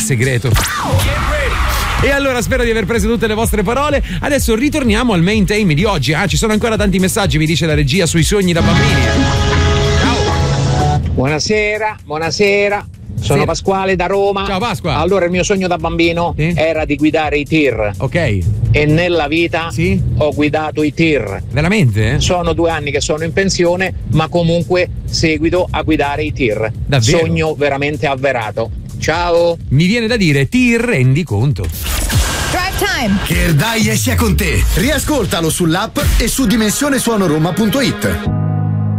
segreto. E allora spero di aver preso tutte le vostre parole. Adesso ritorniamo al main theme di oggi. Ci sono ancora tanti messaggi, mi dice la regia, sui sogni da bambini. Ciao. Buonasera. Sono Pasquale da Roma. Ciao Pasqua. Allora il mio sogno da bambino era di guidare i tir. Ok. E nella vita ho guidato i tir. Veramente? Sono 2 anni che sono in pensione, ma comunque seguito a guidare i tir. Davvero? Sogno veramente avverato. Ciao. Mi viene da dire, ti rendi conto? Drive Time. Che il dai sia con te. Riascoltalo sull'app e su dimensionesuonoroma.it.